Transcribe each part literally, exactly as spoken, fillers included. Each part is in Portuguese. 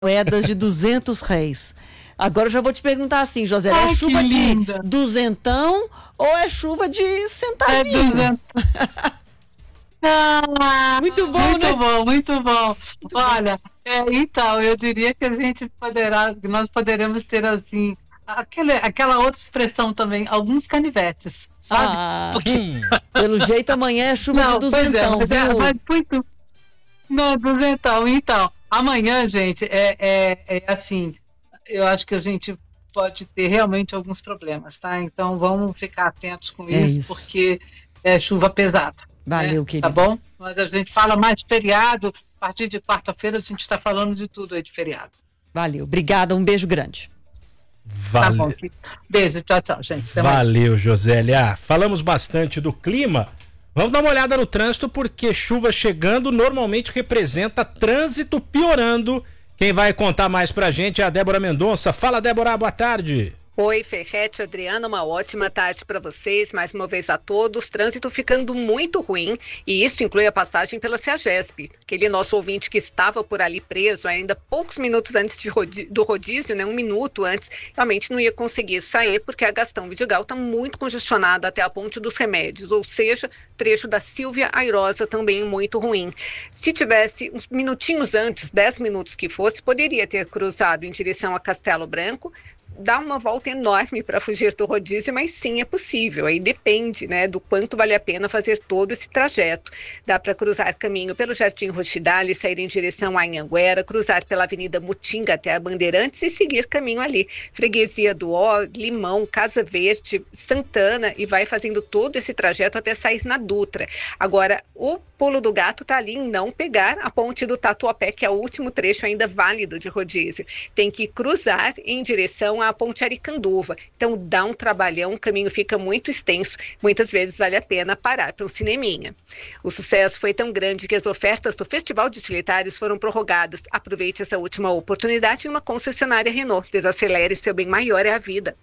moedas de duzentos réis. Agora eu já vou te perguntar assim, José, é chuva de duzentão ou é chuva de centavinho? É duzentão. Ah, muito bom, muito né? bom, muito bom. Muito Olha, é, então, eu diria que a gente poderá, nós poderemos ter assim, aquele, aquela outra expressão também, alguns canivetes, sabe? Ah, Porque... hum. Pelo jeito amanhã é chuva Não, de duzentão, pois é, viu? mas muito... Não, duzentão, então, amanhã, gente, é, é, é assim, eu acho que a gente pode ter realmente alguns problemas, tá? Então vamos ficar atentos com É isso, isso. porque é chuva pesada. Valeu, né? querido. Tá bom? Mas a gente fala mais de feriado, a partir de quarta-feira a gente está falando de tudo aí de feriado. Valeu, obrigada, um beijo grande. Vale... Tá bom, beijo, tchau, tchau, gente. Até Valeu, Josélia. Falamos bastante do clima. Vamos dar uma olhada no trânsito, porque chuva chegando normalmente representa trânsito piorando. Quem vai contar mais pra gente é a Débora Mendonça. Fala, Débora, boa tarde. Oi, Ferrete, Adriana, uma ótima tarde para vocês, mais uma vez a todos. Trânsito ficando muito ruim, e isso inclui a passagem pela CEAGESP. Aquele nosso ouvinte que estava por ali preso ainda poucos minutos antes de rodi- do rodízio, né, um minuto antes, realmente não ia conseguir sair, porque a Gastão Vidigal está muito congestionada até a Ponte dos Remédios, ou seja, trecho da Silvia Airosa também muito ruim. Se tivesse uns minutinhos antes, dez minutos que fosse, poderia ter cruzado em direção a Castelo Branco, dá uma volta enorme para fugir do rodízio, mas sim, é possível. Aí depende, né, do quanto vale a pena fazer todo esse trajeto. Dá para cruzar caminho pelo Jardim Rochidale, sair em direção a Anhanguera, cruzar pela Avenida Mutinga até a Bandeirantes e seguir caminho ali. Freguesia do Ó, Limão, Casa Verde, Santana, e vai fazendo todo esse trajeto até sair na Dutra. Agora, o pulo do gato tá ali em não pegar a ponte do Tatuapé, que é o último trecho ainda válido de rodízio. Tem que cruzar em direção à Ponte Aricanduva. Então dá um trabalhão, o caminho fica muito extenso, muitas vezes vale a pena parar para um cineminha. O sucesso foi tão grande que as ofertas do Festival de Utilitários foram prorrogadas. Aproveite essa última oportunidade em uma concessionária Renault. Desacelere, seu bem maior é a vida.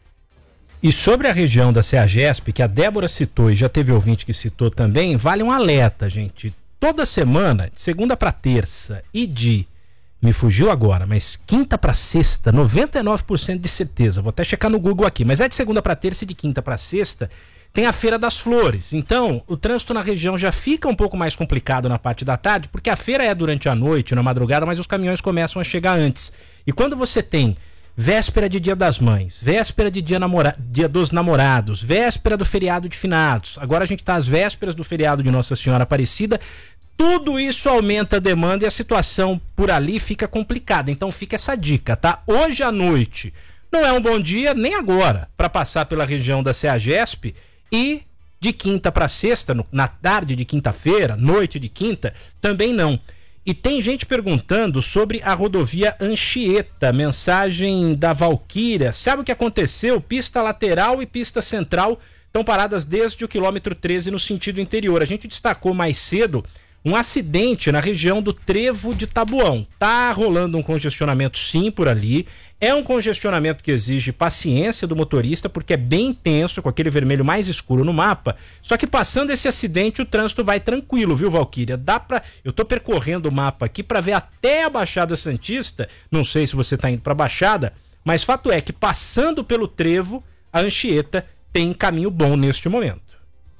E sobre a região da CEAGESP, que a Débora citou e já teve ouvinte que citou também, vale um alerta, gente. Toda semana, de segunda para terça e de... Me fugiu agora, mas quinta para sexta, noventa e nove por cento de certeza. Vou até checar no Google aqui, mas é de segunda para terça e de quinta para sexta. Tem a Feira das Flores. Então, o trânsito na região já fica um pouco mais complicado na parte da tarde, porque a feira é durante a noite, na madrugada, mas os caminhões começam a chegar antes. E quando você tem véspera de Dia das Mães, véspera de Dia, namora... Dia dos Namorados, véspera do feriado de finados, agora a gente está às vésperas do feriado de Nossa Senhora Aparecida, tudo isso aumenta a demanda e a situação por ali fica complicada. Então fica essa dica, tá? Hoje à noite não é um bom dia, nem agora, para passar pela região da CEAGESP, e de quinta para sexta, no, na tarde de quinta-feira, noite de quinta, também não. E tem gente perguntando sobre a rodovia Anchieta, mensagem da Valquíria. Sabe o que aconteceu? Pista lateral e pista central estão paradas desde o quilômetro treze no sentido interior. A gente destacou mais cedo um acidente na região do Trevo de Taboão. Tá rolando um congestionamento sim por ali. É um congestionamento que exige paciência do motorista, porque é bem intenso, com aquele vermelho mais escuro no mapa. Só que passando esse acidente, o trânsito vai tranquilo, viu, Valquíria? Dá pra... Eu tô percorrendo o mapa aqui para ver até a Baixada Santista. Não sei se você tá indo pra Baixada, mas fato é que passando pelo Trevo, a Anchieta tem caminho bom neste momento.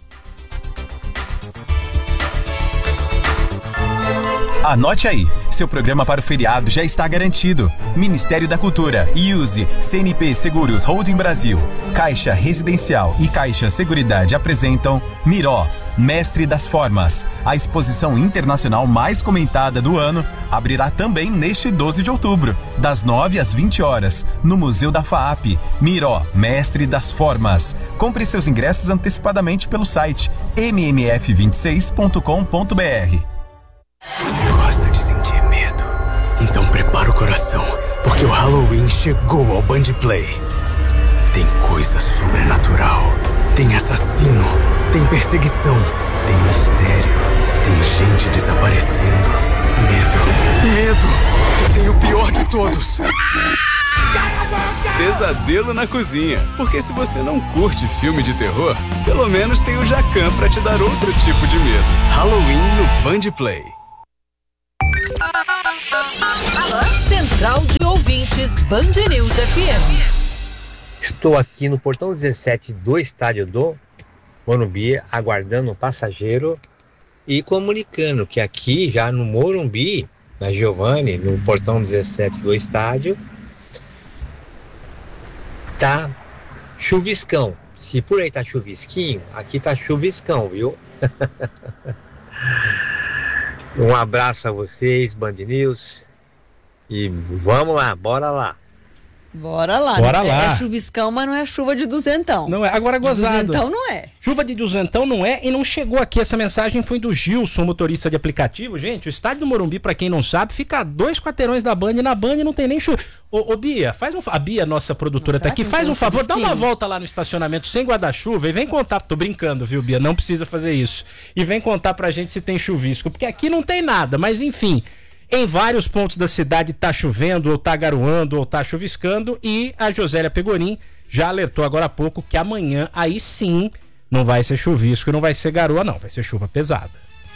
Anote aí, seu programa para o feriado já está garantido. Ministério da Cultura, I U S E, C N P Seguros Holding Brasil, Caixa Residencial e Caixa Seguridade apresentam Miró, Mestre das Formas. A exposição internacional mais comentada do ano abrirá também neste doze de outubro, das nove às vinte horas, no Museu da FAAP. Miró, Mestre das Formas. Compre seus ingressos antecipadamente pelo site m m f vinte e seis ponto com ponto b r. Você gosta de sentir medo? Então prepara o coração, porque o Halloween chegou ao Band Play. Tem coisa sobrenatural, tem assassino, tem perseguição, tem mistério, tem gente desaparecendo. Medo, medo, e tem o pior de todos. Pesadelo na cozinha, porque se você não curte filme de terror, pelo menos tem o Jacan pra te dar outro tipo de medo. Halloween no Band Play. Central de Ouvintes Band News F M. Estou aqui no portão dezessete do estádio do Morumbi, aguardando um passageiro e comunicando que aqui já no Morumbi, na Giovanni, no portão dezessete do estádio, tá chuviscão. Se por aí tá chuvisquinho, aqui tá chuviscão, viu? Um abraço a vocês, Band News, e vamos lá, bora lá. Bora lá, Bora né? lá. É chuviscão, mas não é chuva de duzentão. Não é, agora gozado. Duzentão não é. Chuva de duzentão não é e não chegou aqui. Essa mensagem foi do Gilson, motorista de aplicativo. Gente, o estádio do Morumbi, pra quem não sabe, fica a dois quarteirões da Band e na Band não tem nem chuva. Ô, ô Bia, faz um, a Bia, nossa produtora, Não, tá aqui, faz um favor, dá uma chuvisquinho? volta lá no estacionamento sem guarda-chuva e vem contar, tô brincando, viu, Bia, não precisa fazer isso. E vem contar pra gente se tem chuvisco, porque aqui não tem nada, mas enfim... Em vários pontos da cidade tá chovendo, ou tá garoando, ou tá chuviscando, e a Josélia Pegorim já alertou agora há pouco que amanhã, aí sim, não vai ser chuvisco, não vai ser garoa não, vai ser chuva pesada.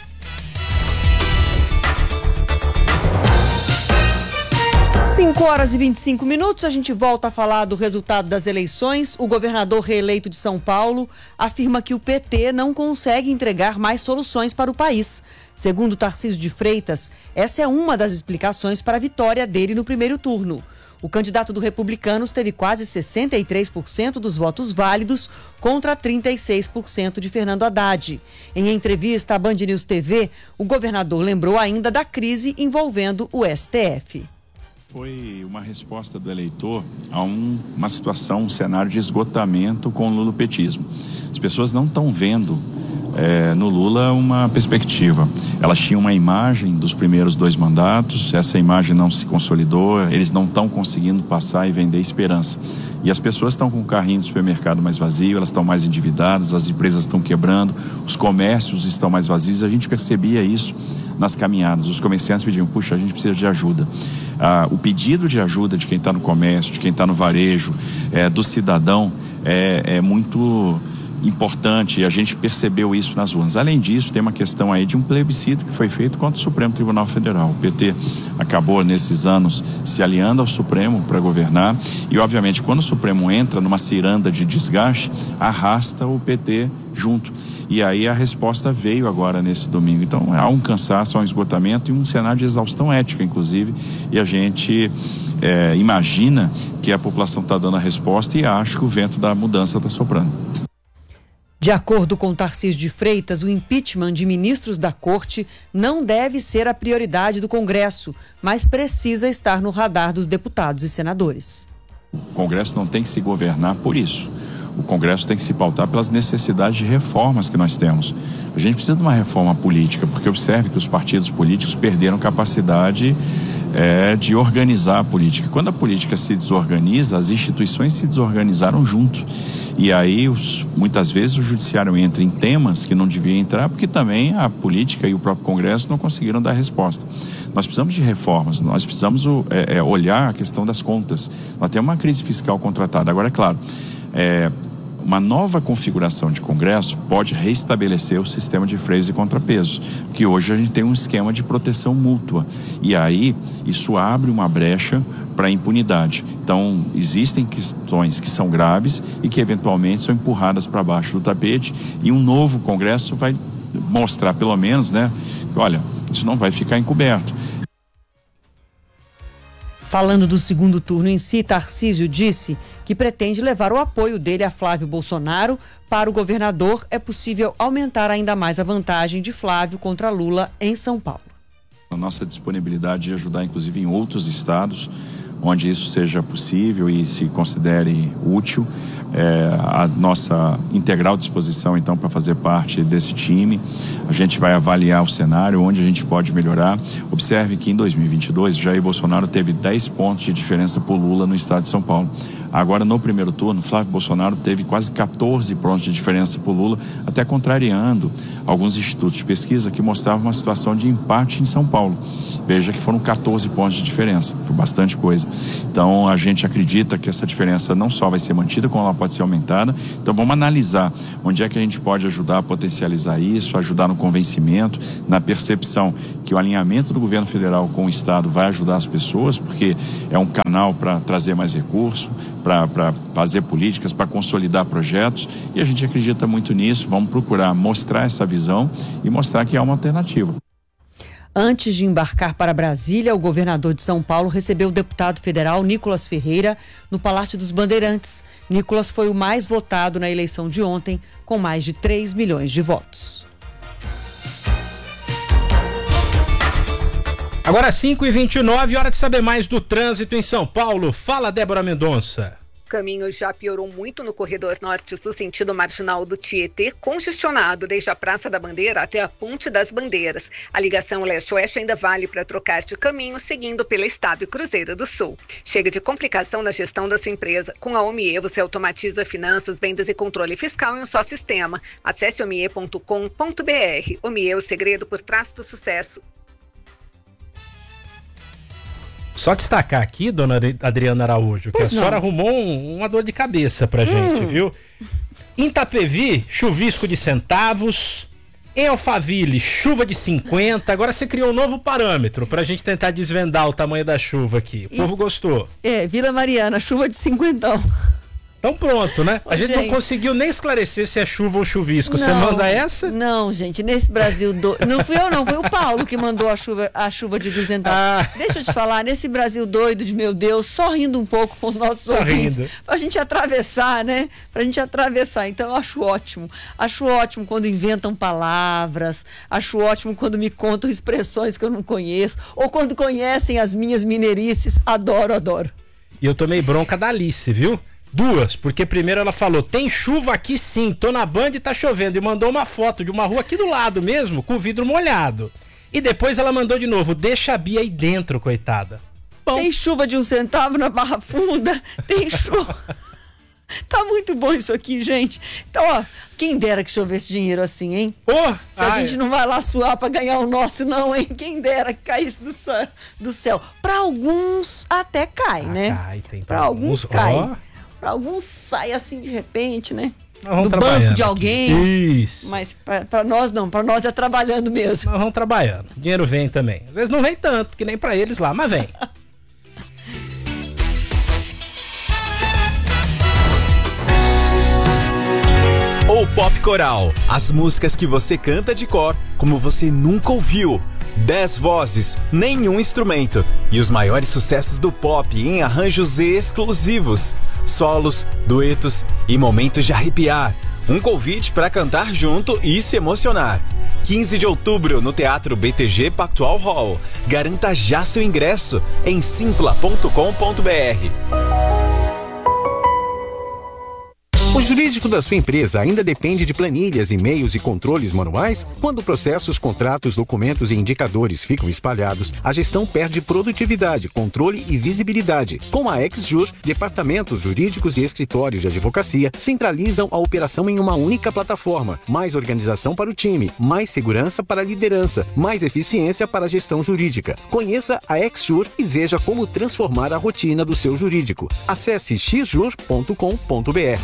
cinco horas e vinte e cinco minutos, a gente volta a falar do resultado das eleições. O governador reeleito de São Paulo afirma que o P T não consegue entregar mais soluções para o país. Segundo Tarcísio de Freitas, essa é uma das explicações para a vitória dele no primeiro turno. O candidato do Republicanos teve quase sessenta e três por cento dos votos válidos contra trinta e seis por cento de Fernando Haddad. Em entrevista à Band News T V, o governador lembrou ainda da crise envolvendo o S T F. Foi uma resposta do eleitor a um, uma situação, um cenário de esgotamento com o lulopetismo. As pessoas não estão vendo é, no Lula uma perspectiva. Elas tinham uma imagem dos primeiros dois mandatos, essa imagem não se consolidou, eles não estão conseguindo passar e vender esperança. E as pessoas estão com o carrinho do supermercado mais vazio, elas estão mais endividadas, as empresas estão quebrando, os comércios estão mais vazios. A gente percebia isso nas caminhadas. Os comerciantes pediam, puxa, a gente precisa de ajuda. Ah, o pedido de ajuda de quem está no comércio, de quem está no varejo, é, do cidadão, é, é muito importante, e a gente percebeu isso nas urnas. Além disso, tem uma questão aí de um plebiscito que foi feito contra o Supremo Tribunal Federal. O P T acabou nesses anos se aliando ao Supremo para governar e, obviamente, quando o Supremo entra numa ciranda de desgaste, arrasta o P T junto. E aí a resposta veio agora nesse domingo. Então há um cansaço, há um esgotamento e um cenário de exaustão ética, inclusive, e a gente é, imagina que a população está dando a resposta e acha que o vento da mudança está soprando. De acordo com Tarcísio de Freitas, o impeachment de ministros da Corte não deve ser a prioridade do Congresso, mas precisa estar no radar dos deputados e senadores. O Congresso não tem que se governar por isso. O Congresso tem que se pautar pelas necessidades de reformas que nós temos. A gente precisa de uma reforma política, porque observe que os partidos políticos perderam capacidade é, de organizar a política. Quando a política se desorganiza, as instituições se desorganizaram junto. E aí, os, muitas vezes, o judiciário entra em temas que não devia entrar, porque também a política e o próprio Congresso não conseguiram dar resposta. Nós precisamos de reformas, nós precisamos é, é, olhar a questão das contas. Nós temos uma crise fiscal contratada. Agora, é claro, é, uma nova configuração de Congresso pode restabelecer o sistema de freios e contrapesos, porque hoje a gente tem um esquema de proteção mútua, e aí isso abre uma brecha para a impunidade. Então, existem questões que são graves e que eventualmente são empurradas para baixo do tapete, e um novo Congresso vai mostrar, pelo menos, né, que, olha, isso não vai ficar encoberto. Falando do segundo turno em si, Tarcísio disse que pretende levar o apoio dele a Flávio Bolsonaro. Para o governador, é possível aumentar ainda mais a vantagem de Flávio contra Lula em São Paulo. A nossa disponibilidade de ajudar, inclusive, em outros estados, onde isso seja possível e se considere útil, é, a nossa integral disposição, então, para fazer parte desse time. A gente vai avaliar o cenário, onde a gente pode melhorar. Observe que em dois mil e vinte e dois, Jair Bolsonaro teve dez pontos de diferença por Lula no estado de São Paulo. Agora, no primeiro turno, Flávio Bolsonaro teve quase quatorze pontos de diferença para o Lula, até contrariando alguns institutos de pesquisa que mostravam uma situação de empate em São Paulo. Veja que foram quatorze pontos de diferença, foi bastante coisa. Então, a gente acredita que essa diferença não só vai ser mantida, como ela pode ser aumentada. Então, vamos analisar onde é que a gente pode ajudar a potencializar isso, ajudar no convencimento, na percepção que o alinhamento do governo federal com o Estado vai ajudar as pessoas, porque é um canal para trazer mais recursos, para fazer políticas, para consolidar projetos, e a gente acredita muito nisso. Vamos procurar mostrar essa visão e mostrar que há uma alternativa. Antes de embarcar para Brasília, o governador de São Paulo recebeu o deputado federal Nicolas Ferreira no Palácio dos Bandeirantes. Nicolas foi o mais votado na eleição de ontem, com mais de três milhões de votos. Agora cinco e vinte e nove, hora de saber mais do trânsito em São Paulo. Fala, Débora Mendonça. O caminho já piorou muito no corredor norte-sul, sentido marginal do Tietê, congestionado desde a Praça da Bandeira até a Ponte das Bandeiras. A ligação leste-oeste ainda vale para trocar de caminho, seguindo pela Estado e Cruzeiro do Sul. Chega de complicação na gestão da sua empresa. Com a Omie, você automatiza finanças, vendas e controle fiscal em um só sistema. Acesse omie ponto com ponto br. Omie, o segredo por trás do sucesso. Só destacar aqui, dona Adriana Araújo, que pois a não. senhora arrumou um, uma dor de cabeça pra gente, hum. viu? Em Itapevi, chuvisco de centavos. Em Alphaville, chuva de cinquenta. Agora você criou um novo parâmetro pra gente tentar desvendar o tamanho da chuva aqui. O e, povo gostou. É, Vila Mariana, chuva de cinquentão. Então pronto, né? A Ô, gente, gente não conseguiu nem esclarecer se é chuva ou chuvisco. Não, você manda essa? Não, gente, nesse Brasil doido. Não fui eu, não, foi o Paulo que mandou a chuva, a chuva de duzentão. Ah. Deixa eu te falar, nesse Brasil doido de meu Deus, só rindo um pouco com os nossos só ouvintes. Rindo. Pra gente atravessar, né? Pra gente atravessar. Então eu acho ótimo. Acho ótimo quando inventam palavras. Acho ótimo quando me contam expressões que eu não conheço. Ou quando conhecem as minhas mineirices. Adoro, adoro. E eu tomei bronca da Alice, viu? Duas, porque primeiro ela falou, tem chuva aqui sim, tô na Band e tá chovendo, e mandou uma foto de uma rua aqui do lado mesmo, com o vidro molhado. E depois ela mandou de novo, deixa a Bia aí dentro, coitada. Bom. Tem chuva de um centavo na Barra Funda, tem chuva... Tá muito bom isso aqui, gente. Então, ó, quem dera que chovesse dinheiro assim, hein? Oh, Se a ai. gente não vai lá suar pra ganhar o nosso, não, hein? Quem dera que caísse do céu. Do céu. Pra alguns até cai, ah, né? Cai, tem pra alguns, alguns cai. Oh. Pra alguns sai assim de repente, né? Do banco de alguém. Isso. Mas pra, pra nós não, pra nós é trabalhando mesmo. Nós vamos trabalhando. O dinheiro vem também. Às vezes não vem tanto, que nem pra eles lá, mas vem. O Pop Coral. As músicas que você canta de cor, como você nunca ouviu. Dez vozes, nenhum instrumento. E os maiores sucessos do pop em arranjos exclusivos. Solos, duetos e momentos de arrepiar. Um convite para cantar junto e se emocionar. quinze de outubro no Teatro B T G Pactual Hall. Garanta já seu ingresso em simpla ponto com ponto br. O jurídico da sua empresa ainda depende de planilhas, e-mails e controles manuais? Quando processos, contratos, documentos e indicadores ficam espalhados, a gestão perde produtividade, controle e visibilidade. Com a XJur, departamentos jurídicos e escritórios de advocacia centralizam a operação em uma única plataforma. Mais organização para o time, mais segurança para a liderança, mais eficiência para a gestão jurídica. Conheça a XJur e veja como transformar a rotina do seu jurídico. Acesse x jur ponto com ponto br.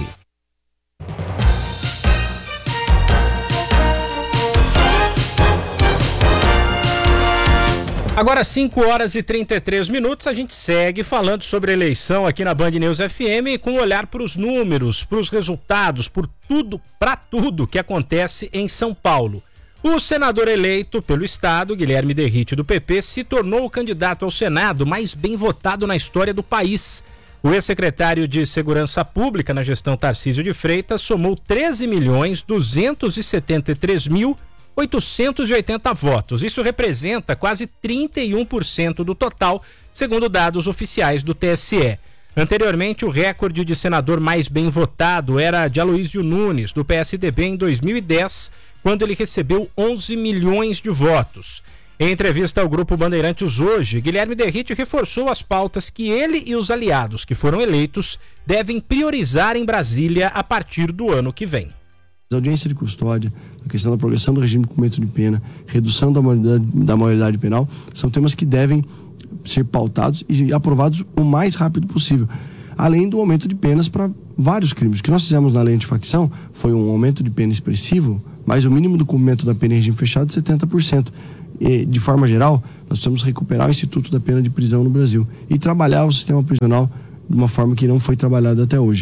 Agora cinco horas e trinta e três minutos, a gente segue falando sobre a eleição aqui na Band News F M, com um olhar para os números, para os resultados, por tudo, para tudo que acontece em São Paulo. O senador eleito pelo estado, Guilherme Derrite do P P, se tornou o candidato ao Senado mais bem votado na história do país. O ex-secretário de Segurança Pública na gestão Tarcísio de Freitas somou treze milhões duzentos e setenta e três mil oitocentos e oitenta votos. Isso representa quase trinta e um por cento do total, segundo dados oficiais do T S E. Anteriormente, o recorde de senador mais bem votado era de Aloísio Nunes, do P S D B, em dois mil e dez, quando ele recebeu onze milhões de votos. Em entrevista ao Grupo Bandeirantes hoje, Guilherme Derrite reforçou as pautas que ele e os aliados que foram eleitos devem priorizar em Brasília a partir do ano que vem. A audiência de custódia, a questão da progressão do regime de cumprimento de pena, redução da maioridade, da maioridade penal, são temas que devem ser pautados e aprovados o mais rápido possível. Além do aumento de penas para vários crimes. O que nós fizemos na lei antifacção foi um aumento de pena expressivo, mas o mínimo do cumprimento da pena em regime fechado de setenta por cento. E, de forma geral, nós precisamos recuperar o Instituto da Pena de Prisão no Brasil e trabalhar o sistema prisional de uma forma que não foi trabalhada até hoje.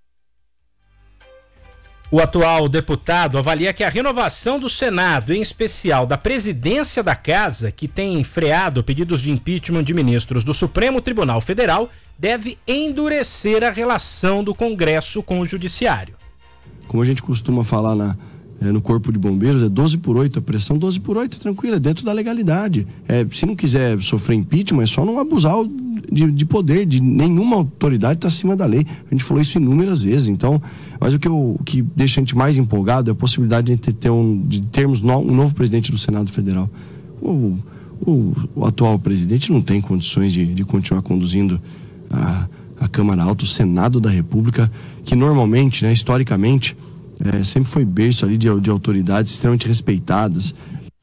O atual deputado avalia que a renovação do Senado, em especial da presidência da Casa, que tem freado pedidos de impeachment de ministros do Supremo Tribunal Federal, deve endurecer a relação do Congresso com o Judiciário. Como a gente costuma falar na, é, no Corpo de Bombeiros, é doze por oito, a pressão doze por oito, tranquila, é dentro da legalidade. É, se não quiser sofrer impeachment, é só não abusar de, de poder, de nenhuma autoridade está acima da lei. A gente falou isso inúmeras vezes, então... Mas o que, eu, o que deixa a gente mais empolgado é a possibilidade de, ter um, de termos no, um novo presidente do Senado Federal. O, o, o atual presidente não tem condições de, de continuar conduzindo a, a Câmara Alta, o Senado da República, que normalmente, né, historicamente, é, sempre foi berço ali de, de autoridades extremamente respeitadas.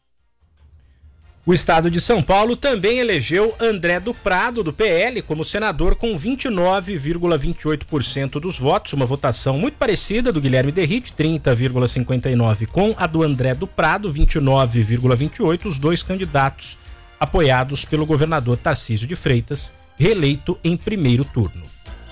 O estado de São Paulo também elegeu André do Prado, do P L, como senador com vinte e nove vírgula vinte e oito por cento dos votos, uma votação muito parecida do Guilherme Derrite, trinta vírgula cinquenta e nove por cento, com a do André do Prado, vinte e nove vírgula vinte e oito por cento, os dois candidatos apoiados pelo governador Tarcísio de Freitas, reeleito em primeiro turno.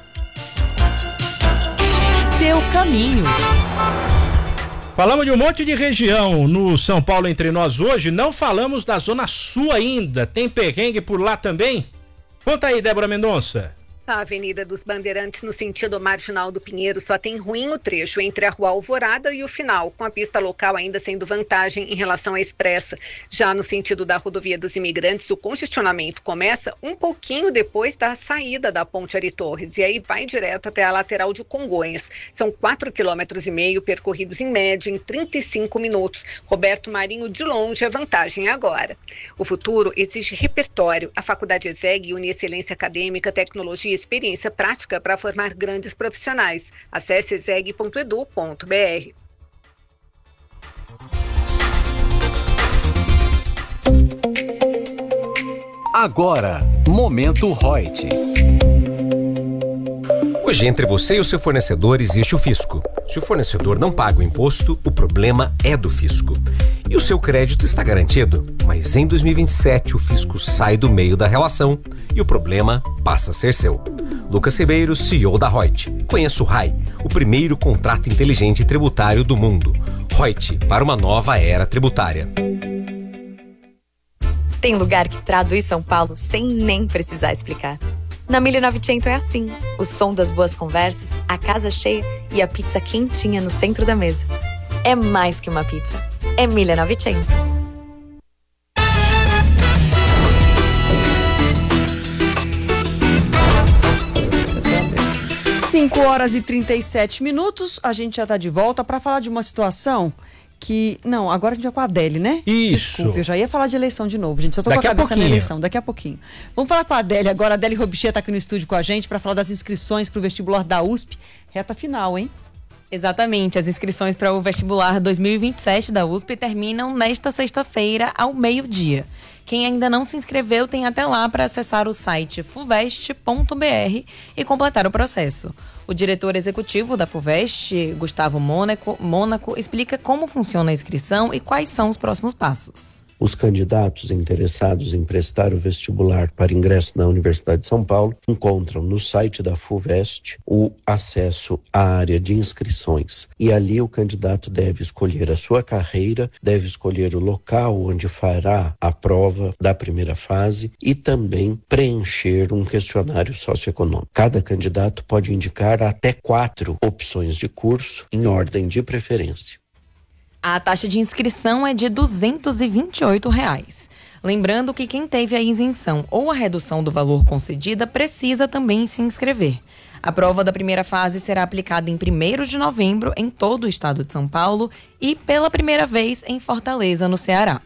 Seu caminho. Falamos de um monte de região no São Paulo Entre Nós hoje, não falamos da Zona Sul ainda. Tem perrengue por lá também? Conta aí, Débora Mendonça. A Avenida dos Bandeirantes, no sentido marginal do Pinheiro, só tem ruim o trecho entre a Rua Alvorada e o final, com a pista local ainda sendo vantagem em relação à expressa. Já no sentido da Rodovia dos Imigrantes, o congestionamento começa um pouquinho depois da saída da Ponte Ari Torres e aí vai direto até a lateral de Congonhas. São quatro quilômetros e meio percorridos em média em trinta e cinco minutos. Roberto Marinho, de longe, é vantagem agora. O futuro exige repertório. A Faculdade ESEG une excelência acadêmica, tecnologia e experiência prática para formar grandes profissionais. Acesse exeg ponto edu ponto br. Agora, Momento Reut. Hoje, entre você e o seu fornecedor existe o fisco. Se o fornecedor não paga o imposto, o problema é do fisco. E o seu crédito está garantido, mas em dois mil e vinte e sete o fisco sai do meio da relação e o problema passa a ser seu. Lucas Ribeiro, C E O da Reut. Conheça o R A I, o primeiro contrato inteligente tributário do mundo. Reut, para uma nova era tributária. Tem lugar que traduz São Paulo sem nem precisar explicar. Na mille e novecento é assim. O som das boas conversas, a casa cheia e a pizza quentinha no centro da mesa. É mais que uma pizza. É mille e novecento. cinco horas e trinta e sete minutos. A gente já está de volta para falar de uma situação que... Não, agora a gente vai com a Adélia, né? Isso. Desculpa, eu já ia falar de eleição de novo, gente. Só tô daqui com a cabeça a na eleição, daqui a pouquinho. Vamos falar com a Adélia agora. A Adélia Robichê está aqui no estúdio com a gente para falar das inscrições para o vestibular da U S P. Reta final, hein? Exatamente. As inscrições para o vestibular dois mil e vinte e sete da U S P terminam nesta sexta-feira, ao meio-dia. Quem ainda não se inscreveu tem até lá para acessar o site fuvest ponto br e completar o processo. O diretor executivo da FUVEST, Gustavo Mônaco, Mônaco, explica como funciona a inscrição e quais são os próximos passos. Os candidatos interessados em prestar o vestibular para ingresso na Universidade de São Paulo encontram no site da FUVEST o acesso à área de inscrições. E ali o candidato deve escolher a sua carreira, deve escolher o local onde fará a prova da primeira fase e também preencher um questionário socioeconômico. Cada candidato pode indicar até quatro opções de curso em ordem de preferência. A taxa de inscrição é de duzentos e vinte e oito reais. Lembrando que quem teve a isenção ou a redução do valor concedida precisa também se inscrever. A prova da primeira fase será aplicada em primeiro de novembro em todo o estado de São Paulo e pela primeira vez em Fortaleza, no Ceará.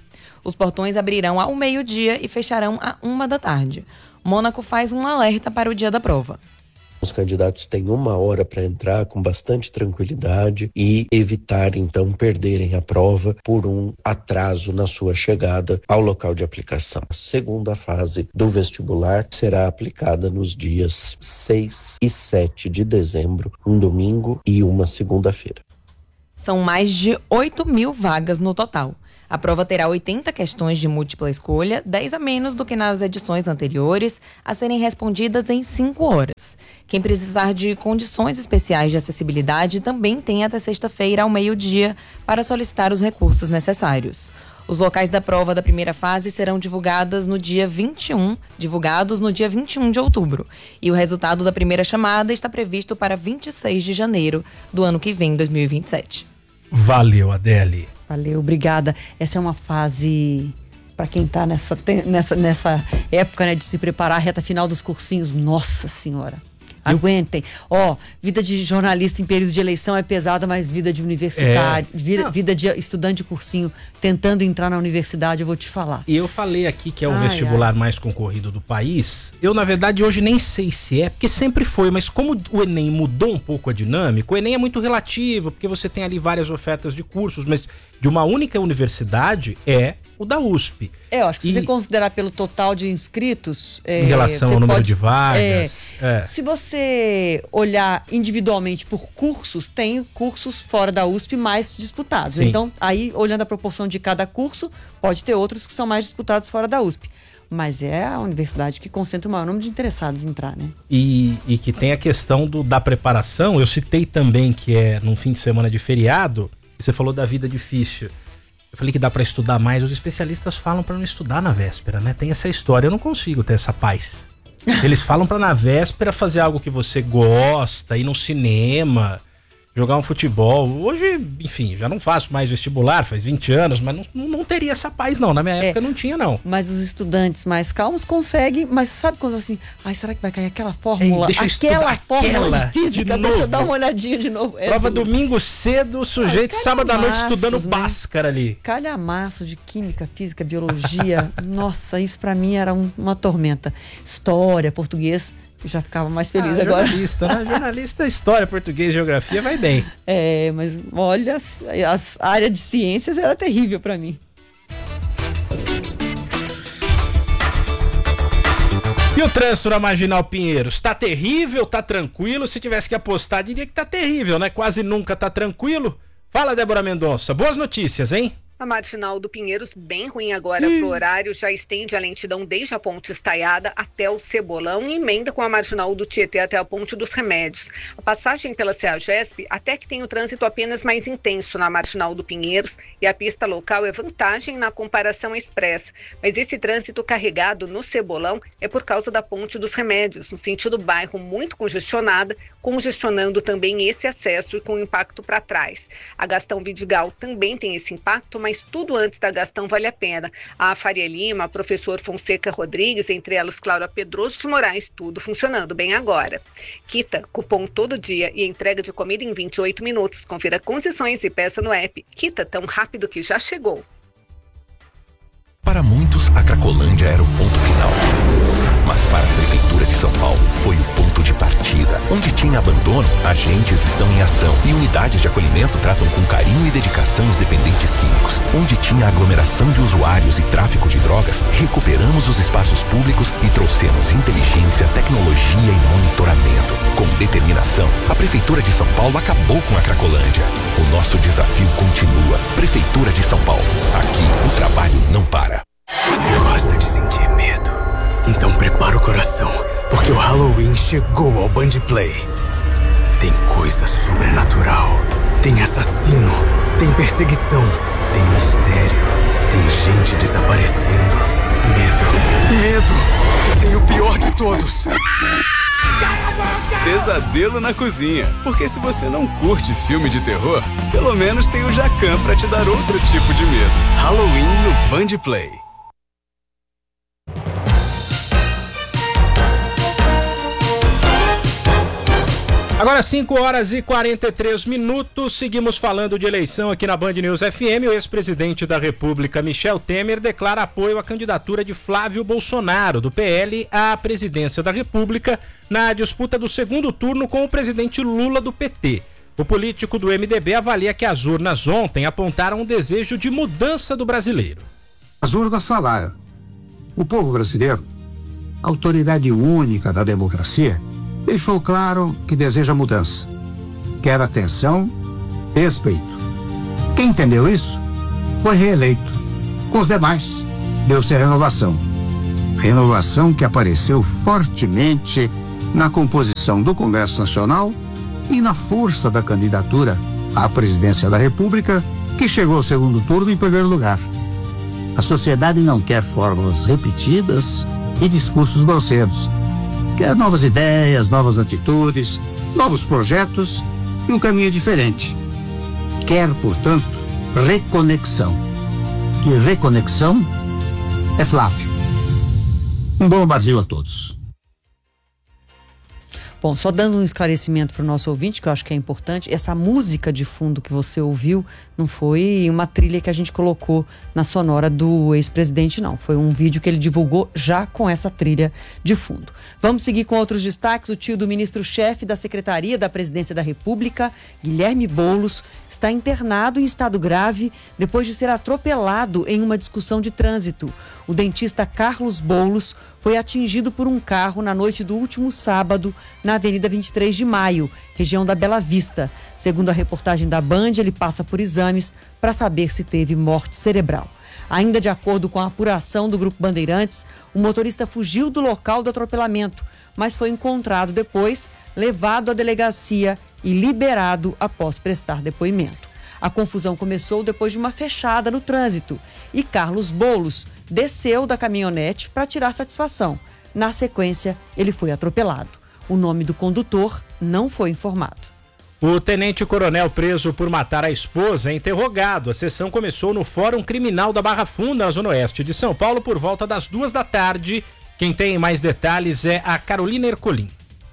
Os portões abrirão ao meio-dia e fecharão à uma da tarde. Mônaco faz um alerta para o dia da prova. Os candidatos têm uma hora para entrar com bastante tranquilidade e evitar, então, perderem a prova por um atraso na sua chegada ao local de aplicação. A segunda fase do vestibular será aplicada nos dias seis e sete de dezembro, um domingo e uma segunda-feira. São mais de oito mil vagas no total. A prova terá oitenta questões de múltipla escolha, dez a menos do que nas edições anteriores, a serem respondidas em cinco horas. Quem precisar de condições especiais de acessibilidade também tem até sexta-feira ao meio-dia para solicitar os recursos necessários. Os locais da prova da primeira fase serão divulgadas no dia vinte e um, divulgados no dia vinte e um de outubro. E o resultado da primeira chamada está previsto para vinte e seis de janeiro do ano que vem, dois mil e vinte e sete. Valeu, Adele. Valeu, obrigada. Essa é uma fase para quem está nessa, nessa, nessa época, né, de se preparar, a reta final dos cursinhos. Nossa Senhora, aguentem. Ó, oh, vida de jornalista em período de eleição é pesada, mas vida de universitário, é. vida, vida de estudante de cursinho tentando entrar na universidade, eu vou te falar. E eu falei aqui que é o ai, vestibular ai. mais concorrido do país. Eu, na verdade, hoje nem sei se é, porque sempre foi, mas como o Enem mudou um pouco a dinâmica, o Enem é muito relativo, porque você tem ali várias ofertas de cursos, mas de uma única universidade é o da U S P. É, eu acho que e, se você considerar pelo total de inscritos... Em é, relação ao número pode, de vagas... É, é. Se você olhar individualmente por cursos, tem cursos fora da U S P mais disputados. Sim. Então, aí, olhando a proporção de cada curso, pode ter outros que são mais disputados fora da U S P. Mas é a universidade que concentra o maior número de interessados em entrar, né? E, e que tem a questão do, da preparação. Eu citei também que é num fim de semana de feriado, e você falou da vida difícil. Eu falei que dá pra estudar mais. Os especialistas falam pra não estudar na véspera, né? Tem essa história. Eu não consigo ter essa paz. Eles falam pra na véspera fazer algo que você gosta, ir no cinema, jogar um futebol. Hoje, enfim, já não faço mais vestibular, faz vinte anos, mas não, não teria essa paz não. Na minha época é, não tinha não. Mas os estudantes mais calmos conseguem, mas sabe quando assim, ai, será que vai cair aquela fórmula? Ei, aquela fórmula aquela de física, de deixa novo. eu dar uma olhadinha de novo. É Prova do... domingo cedo, o sujeito ai, sábado à noite estudando né? Bhaskara ali. Calhamaço de química, física, biologia. Nossa, isso pra mim era um, uma tormenta. História, português... Eu já ficava mais feliz ah, agora. Jornalista, né? Jornalista, história, português, geografia, vai bem. É, mas olha, a área de ciências era terrível pra mim. E o trânsito na Marginal Pinheiros? Tá terrível, tá tranquilo? Se tivesse que apostar, diria que tá terrível, né? Quase nunca tá tranquilo. Fala, Débora Mendonça. Boas notícias, hein? A Marginal do Pinheiros, bem ruim agora pro horário, já estende a lentidão desde a Ponte Estaiada até o Cebolão e emenda com a Marginal do Tietê até a Ponte dos Remédios. A passagem pela CEAGESP até que tem o trânsito apenas mais intenso na Marginal do Pinheiros e a pista local é vantagem na comparação expressa. Mas esse trânsito carregado no Cebolão é por causa da Ponte dos Remédios, no sentido bairro muito congestionada, congestionando também esse acesso e com impacto para trás. A Gastão Vidigal também tem esse impacto, mas tudo antes da Gastão vale a pena. A Faria Lima, professor Fonseca Rodrigues, entre elas Cláudia Pedroso de Moraes, tudo funcionando bem agora. Quita, cupom todo dia e entrega de comida em vinte e oito minutos. Confira condições e peça no app. Quita tão rápido que já chegou. Para muitos, a Cracolândia era o ponto final. Mas para a Prefeitura de São Paulo, foi o ponto de partida. Onde tinha abandono, agentes estão em ação. E unidades de acolhimento tratam com carinho e dedicação os dependentes químicos. Onde tinha aglomeração de usuários e tráfico de drogas, recuperamos os espaços públicos e trouxemos inteligência, tecnologia e monitoramento. Com determinação, a Prefeitura de São Paulo acabou com a Cracolândia. O nosso desafio continua. Prefeitura de São Paulo. Aqui, o trabalho não para. Você gosta de sentir medo? Então prepara o coração, porque o Halloween chegou ao Band Play. Tem coisa sobrenatural, tem assassino, tem perseguição, tem mistério, tem gente desaparecendo. Medo, medo, e tem o pior de todos. Pesadelo na cozinha, porque se você não curte filme de terror, pelo menos tem o Jacan pra te dar outro tipo de medo. Halloween no Band Play. Agora cinco horas e quarenta e três minutos, seguimos falando de eleição aqui na Band News F M. O ex-presidente da República, Michel Temer, declara apoio à candidatura de Flávio Bolsonaro, do P L, à presidência da República, na disputa do segundo turno com o presidente Lula, do P T. O político do M D B avalia que as urnas ontem apontaram um desejo de mudança do brasileiro. As urnas falaram. O povo brasileiro, autoridade única da democracia, deixou claro que deseja mudança. Quer atenção, respeito. Quem entendeu isso foi reeleito. Com os demais, deu-se a renovação. Renovação que apareceu fortemente na composição do Congresso Nacional e na força da candidatura à presidência da República, que chegou ao segundo turno em primeiro lugar. A sociedade não quer fórmulas repetidas e discursos grosseiros. Quer novas ideias, novas atitudes, novos projetos e um caminho diferente. Quer, portanto, reconexão. E reconexão é Flávio. Um bom Brasil a todos. Bom, só dando um esclarecimento para o nosso ouvinte, que eu acho que é importante, essa música de fundo que você ouviu não foi uma trilha que a gente colocou na sonora do ex-presidente, não. Foi um vídeo que ele divulgou já com essa trilha de fundo. Vamos seguir com outros destaques. O tio do ministro-chefe da Secretaria da Presidência da República, Guilherme Boulos, está internado em estado grave depois de ser atropelado em uma discussão de trânsito. O dentista Carlos Boulos foi atingido por um carro na noite do último sábado na Avenida vinte e três de maio, região da Bela Vista. Segundo a reportagem da Band, ele passa por exames para saber se teve morte cerebral. Ainda de acordo com a apuração do Grupo Bandeirantes, o motorista fugiu do local do atropelamento, mas foi encontrado depois, levado à delegacia e liberado após prestar depoimento. A confusão começou depois de uma fechada no trânsito e Carlos Boulos desceu da caminhonete para tirar satisfação. Na sequência, ele foi atropelado. O nome do condutor não foi informado. O tenente-coronel preso por matar a esposa é interrogado. A sessão começou no Fórum Criminal da Barra Funda, na Zona Oeste de São Paulo, por volta das duas da tarde. Quem tem mais detalhes é a Carolina Ercolim.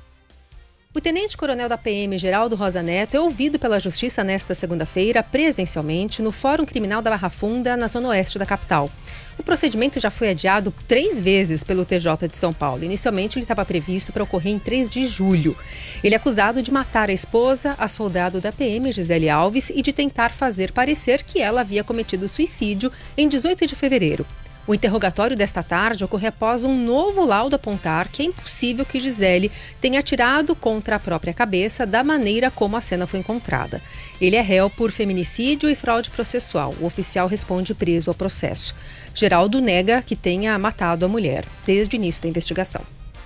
O tenente-coronel da P M, Geraldo Rosa Neto, é ouvido pela Justiça nesta segunda-feira, presencialmente, no Fórum Criminal da Barra Funda, na Zona Oeste da capital. O procedimento já foi adiado três vezes pelo T J de São Paulo. Inicialmente, ele estava previsto para ocorrer em três de julho. Ele é acusado de matar a esposa, a soldado da P M, Gisele Alves, e de tentar fazer parecer que ela havia cometido suicídio em dezoito de fevereiro. O interrogatório desta tarde ocorre após um novo laudo apontar que é impossível que Gisele tenha atirado contra a própria cabeça da maneira como a cena foi encontrada. Ele é réu por feminicídio e fraude processual. O oficial responde preso ao processo. Geraldo nega que tenha matado a mulher desde o início da investigação.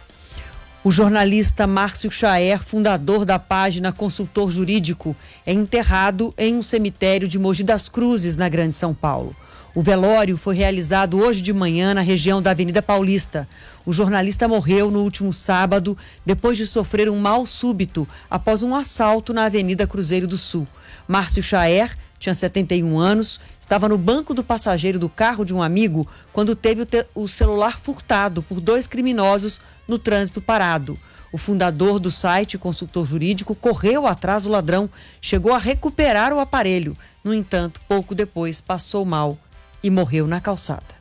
O jornalista Márcio Chaer, fundador da página Consultor Jurídico, é enterrado em um cemitério de Mogi das Cruzes, na Grande São Paulo. O velório foi realizado hoje de manhã na região da Avenida Paulista. O jornalista morreu no último sábado depois de sofrer um mal súbito após um assalto na Avenida Cruzeiro do Sul. Márcio Chaer tinha setenta e um anos, estava no banco do passageiro do carro de um amigo quando teve o, te- o celular furtado por dois criminosos no trânsito parado. O fundador do site Consultor Jurídico correu atrás do ladrão, chegou a recuperar o aparelho. No entanto, pouco depois passou mal e morreu na calçada.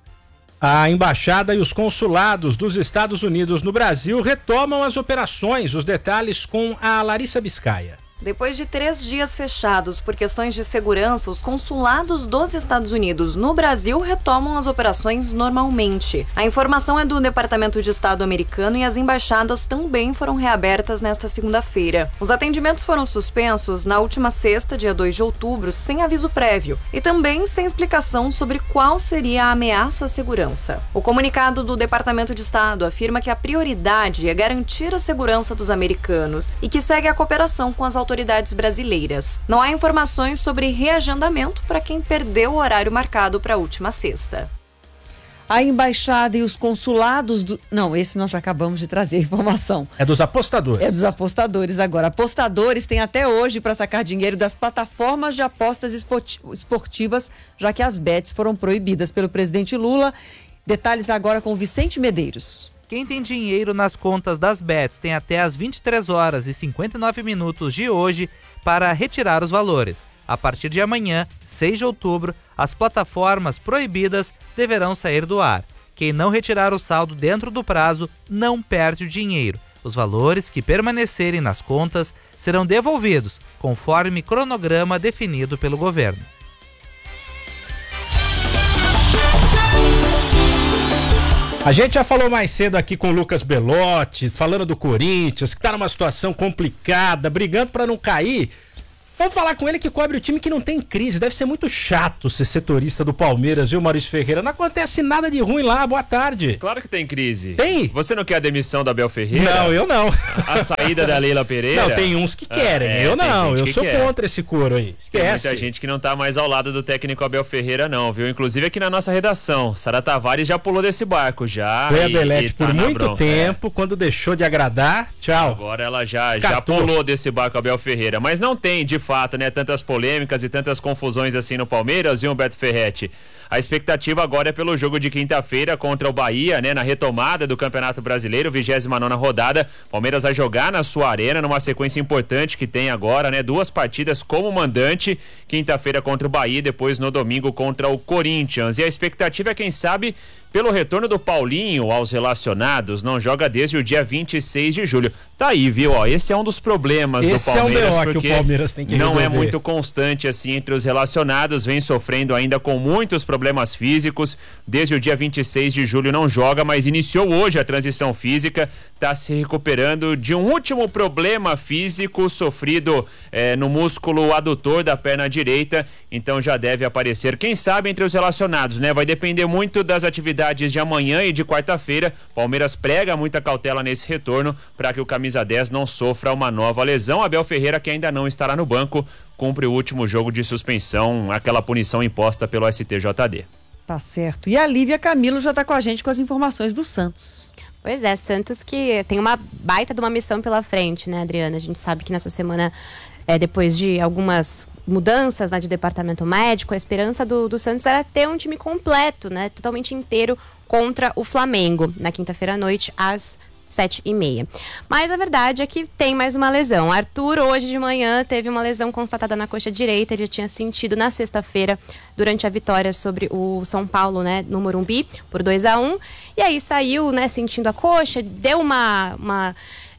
A embaixada e os consulados dos Estados Unidos no Brasil retomam as operações. Os detalhes com a Larissa Biscaia. Depois de três dias fechados por questões de segurança, os consulados dos Estados Unidos no Brasil retomam as operações normalmente. A informação é do Departamento de Estado americano e as embaixadas também foram reabertas nesta segunda-feira. Os atendimentos foram suspensos na última sexta, dia dois de outubro, sem aviso prévio e também sem explicação sobre qual seria a ameaça à segurança. O comunicado do Departamento de Estado afirma que a prioridade é garantir a segurança dos americanos e que segue a cooperação com as autoridades autoridades brasileiras. Não há informações sobre reagendamento para quem perdeu o horário marcado para a última sexta. A embaixada e os consulados do... Não, esse nós já acabamos de trazer informação. É dos apostadores. É dos apostadores agora. Apostadores têm até hoje para sacar dinheiro das plataformas de apostas esportivas, já que as bets foram proibidas pelo presidente Lula. Detalhes agora com Vicente Medeiros. Quem tem dinheiro nas contas das bets tem até as vinte e três horas e cinquenta e nove minutos de hoje para retirar os valores. A partir de amanhã, seis de outubro, as plataformas proibidas deverão sair do ar. Quem não retirar o saldo dentro do prazo não perde o dinheiro. Os valores que permanecerem nas contas serão devolvidos, conforme cronograma definido pelo governo. A gente já falou mais cedo aqui com o Lucas Belotti, falando do Corinthians, que tá numa situação complicada, brigando para não cair. Vamos falar com ele que cobre o time que não tem crise. Deve ser muito chato ser setorista do Palmeiras, viu, Maurício Ferreira? Não acontece nada de ruim lá. Boa tarde. Claro que tem crise. Tem? Você não quer a demissão da Abel Ferreira? Não, eu não. A saída da Leila Pereira? Não, tem uns que querem. Ah, é, eu não. Eu sou quer. contra esse coro aí. Esquece. Tem muita gente que não tá mais ao lado do técnico Abel Ferreira, não, viu? Inclusive aqui na nossa redação. Sara Tavares já pulou desse barco, já. Foi a Belete tá por muito bronca, tempo, é. quando deixou de agradar. Tchau. Agora ela já, já pulou desse barco Abel Ferreira. Mas não tem, de fato, né, tantas polêmicas e tantas confusões assim no Palmeiras, viu, Beto Ferretti? A expectativa agora é pelo jogo de quinta-feira contra o Bahia, né, na retomada do Campeonato Brasileiro, vigésima nona rodada. Palmeiras vai jogar na sua arena, numa sequência importante que tem agora, né, duas partidas como mandante, quinta-feira contra o Bahia, depois no domingo contra o Corinthians. E a expectativa é, quem sabe, pelo retorno do Paulinho aos relacionados, não joga desde o dia vinte e seis de julho. Tá aí, viu? Ó, esse é um dos problemas esse do Palmeiras, é um porque que o Palmeiras tem que não resolver. É muito constante assim entre os relacionados, vem sofrendo ainda com muitos problemas físicos. Desde o dia vinte e seis de julho não joga, mas iniciou hoje a transição física, tá se recuperando de um último problema físico sofrido eh, no músculo adutor da perna direita, então já deve aparecer, quem sabe, entre os relacionados, né? Vai depender muito das atividades de amanhã e de quarta-feira. Palmeiras prega muita cautela nesse retorno para que o camisa dez não sofra uma nova lesão. Abel Ferreira, que ainda não estará no banco, cumpre o último jogo de suspensão, aquela punição imposta pelo S T J D. Tá certo. E a Lívia Camilo já tá com a gente com as informações do Santos. Pois é, Santos que tem uma baita de uma missão pela frente, né, Adriana? A gente sabe que nessa semana, é, depois de algumas mudanças, né, de departamento médico, a esperança do, do Santos era ter um time completo, né, totalmente inteiro contra o Flamengo, na quinta-feira à noite, às sete e meia. Mas a verdade é que tem mais uma lesão. Arthur, hoje de manhã, teve uma lesão constatada na coxa direita. Ele tinha sentido na sexta-feira, durante a vitória sobre o São Paulo, né, no Morumbi, por dois a um. E aí saiu, né, sentindo a coxa, deu uma... uma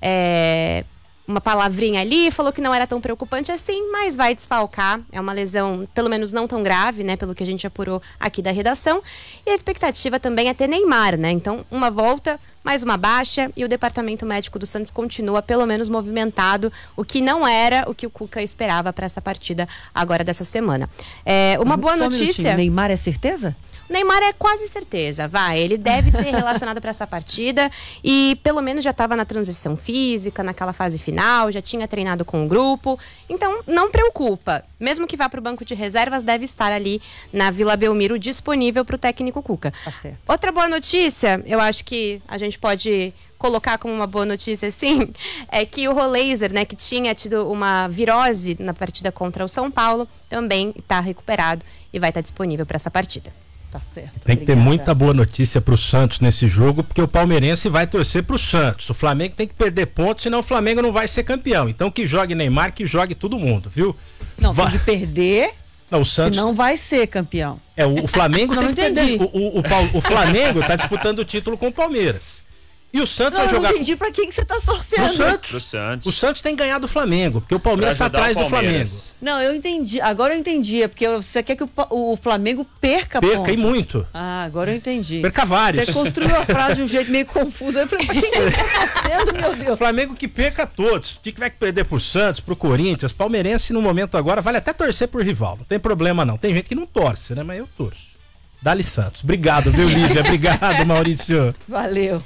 é... uma palavrinha ali, falou que não era tão preocupante assim, mas vai desfalcar. É uma lesão, pelo menos não tão grave, né, pelo que a gente apurou aqui da redação. E a expectativa também é ter Neymar, né? Então, uma volta, mais uma baixa, e o departamento médico do Santos continua pelo menos movimentado, o que não era o que o Cuca esperava para essa partida agora dessa semana. É, uma boa Só notícia... Um Neymar é certeza? Neymar é quase certeza, vai, ele deve ser relacionado para essa partida e pelo menos já estava na transição física, naquela fase final, já tinha treinado com o grupo, então não preocupa, mesmo que vá para o banco de reservas, deve estar ali na Vila Belmiro disponível para o técnico Cuca. Tá certo. Outra boa notícia, eu acho que a gente pode colocar como uma boa notícia, sim, é que o Roleiser, né, que tinha tido uma virose na partida contra o São Paulo, também está recuperado e vai estar disponível para essa partida. Tá certo. Tem que Obrigada. ter muita boa notícia pro Santos nesse jogo, porque o palmeirense vai torcer pro Santos. O Flamengo tem que perder pontos, senão o Flamengo não vai ser campeão. Então que jogue Neymar, que jogue todo mundo, viu? Não, vai... tem que perder, não, o Santos... senão vai ser campeão. É, o, o Flamengo não, tem que entendi. perder. O, o, o, o Flamengo tá disputando o título com o Palmeiras. E o Santos não, vai jogar. Eu não entendi pra quem que você tá torcendo. Pro Santos. Pro Santos. O Santos tem ganhado o Flamengo, porque o Palmeiras tá atrás do Flamengo. Não, eu entendi. Agora eu entendi. É porque você quer que o, o Flamengo perca Perca pontos. e muito. Ah, agora eu entendi. Perca vários. Você construiu a frase de um jeito meio confuso. Eu falei, pra quem que tá torcendo, meu Deus? O Flamengo que perca todos. Se tiver que perder pro Santos, pro Corinthians, palmeirense no momento agora vale até torcer pro rival. Não tem problema não. Tem gente que não torce, né? Mas eu torço. Dali Santos. Obrigado, viu, Lívia? Obrigado, Maurício. Valeu.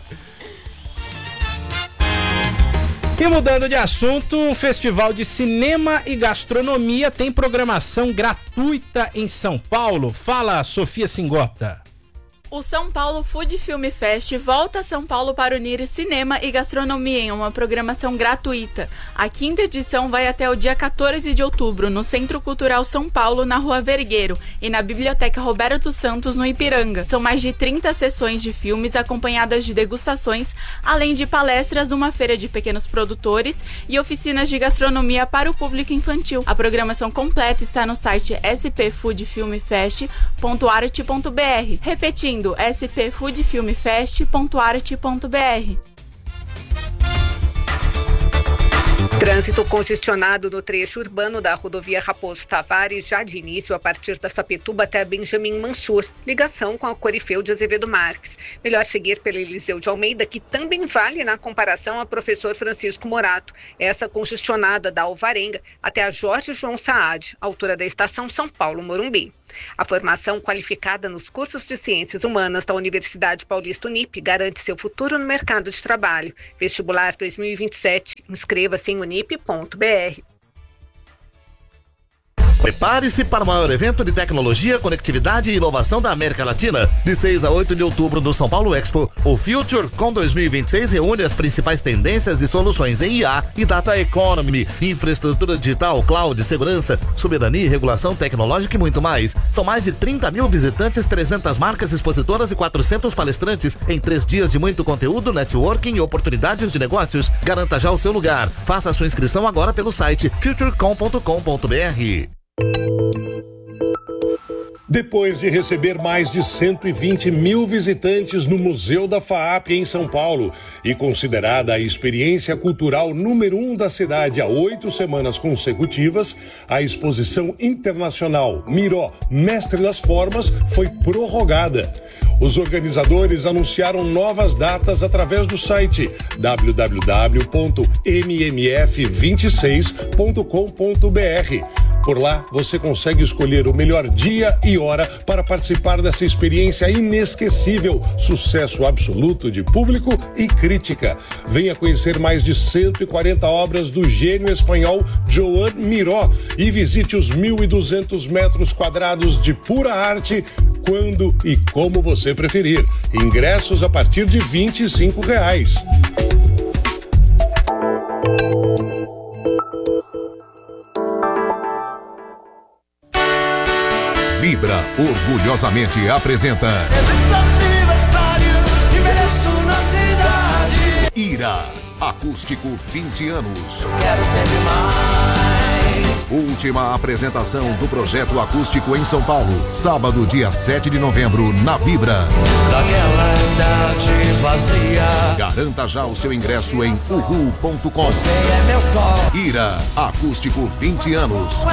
E mudando de assunto, um festival de cinema e gastronomia tem programação gratuita em São Paulo. Fala, Sofia Singota. O São Paulo Food Film Fest volta a São Paulo para unir cinema e gastronomia em uma programação gratuita. A quinta edição vai até o dia quatorze de outubro, no Centro Cultural São Paulo, na Rua Vergueiro, e na Biblioteca Roberto Santos, no Ipiranga. São mais de trinta sessões de filmes acompanhadas de degustações, além de palestras, uma feira de pequenos produtores e oficinas de gastronomia para o público infantil. A programação completa está no site s p food film fest ponto arte ponto b r. Repetindo, s p food film fest ponto arte ponto b r. Trânsito congestionado no trecho urbano da rodovia Raposo Tavares, já de início a partir da Sapituba até Benjamin Mansur, ligação com a Corifeu de Azevedo Marques. Melhor seguir pela Eliseu de Almeida, que também vale na comparação a professor Francisco Morato. Essa congestionada da Alvarenga até a Jorge João Saad, altura da estação São Paulo-Morumbi. A formação qualificada nos cursos de Ciências Humanas da Universidade Paulista Unip garante seu futuro no mercado de trabalho. Vestibular dois mil e vinte e sete. Inscreva-se em unip ponto b r. Prepare-se para o maior evento de tecnologia, conectividade e inovação da América Latina. De seis a oito de outubro no São Paulo Expo, o FutureCon dois mil e vinte e seis reúne as principais tendências e soluções em I A e Data Economy, infraestrutura digital, cloud, segurança, soberania, regulação tecnológica e muito mais. São mais de trinta mil visitantes, trezentas marcas expositoras e quatrocentos palestrantes em três dias de muito conteúdo, networking e oportunidades de negócios. Garanta já o seu lugar. Faça a sua inscrição agora pelo site futurecom ponto com ponto b r. Depois de receber mais de cento e vinte mil visitantes no Museu da FAAP em São Paulo e considerada a experiência cultural número um da cidade há oito semanas consecutivas, a exposição internacional Miró, Mestre das Formas, foi prorrogada. Os organizadores anunciaram novas datas através do site w w w ponto m m f vinte e seis ponto com ponto b r. Por lá, você consegue escolher o melhor dia e hora para participar dessa experiência inesquecível, sucesso absoluto de público e crítica. Venha conhecer mais de cento e quarenta obras do gênio espanhol Joan Miró e visite os mil e duzentos metros quadrados de pura arte, quando e como você preferir. Ingressos a partir de vinte e cinco reais. Vibra orgulhosamente apresenta Ira, acústico vinte anos. Quero sempre mais. Última apresentação do projeto acústico em São Paulo, sábado, dia sete de novembro, na Vibra. Daquela idade vazia. Garanta já o seu ingresso em uhu ponto com. Você é meu sol. Ira, acústico vinte anos.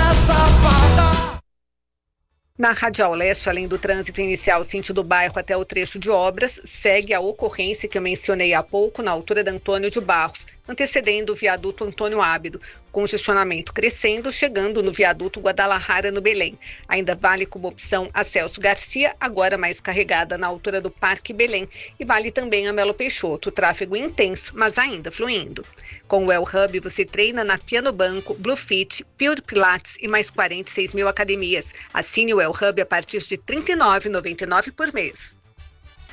Na Radial Leste, além do trânsito inicial sentido bairro até o trecho de obras, segue a ocorrência que eu mencionei há pouco na altura da Antônio de Barros, antecedendo o viaduto Antônio Ábido. Congestionamento crescendo, chegando no viaduto Guadalajara, no Belém. Ainda vale como opção a Celso Garcia, agora mais carregada na altura do Parque Belém. E vale também a Melo Peixoto, tráfego intenso, mas ainda fluindo. Com o El Hub, você treina na Piano Banco, Blue Fit, Pure Pilates e mais quarenta e seis mil academias. Assine o El Hub a partir de trinta e nove reais e noventa e nove centavos por mês.